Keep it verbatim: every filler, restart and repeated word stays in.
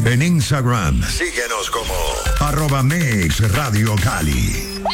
En Instagram, síguenos como arroba Mix Radio Cali.